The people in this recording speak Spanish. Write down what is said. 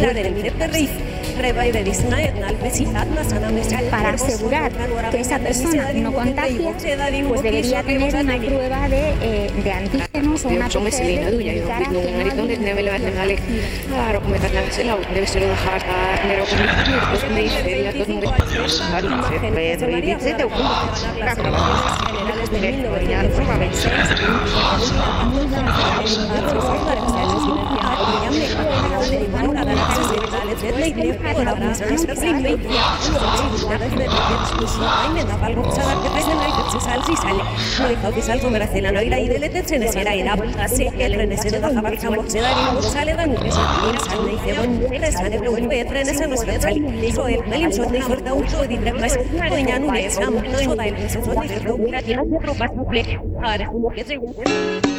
Para asegurar que esa persona no contagia, pues debería tener una prueba de antígenos o una PCR que indicara que no Gracias.